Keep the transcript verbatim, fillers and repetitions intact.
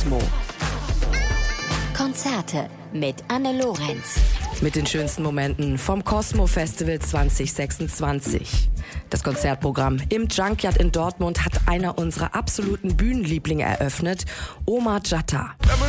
Cosmo. Konzerte mit Anne Lorenz. Mit den schönsten Momenten vom Cosmo Festival zwanzig sechsundzwanzig. Das Konzertprogramm im Junkyard in Dortmund hat einer unserer absoluten Bühnenlieblinge eröffnet, Omar Jatta.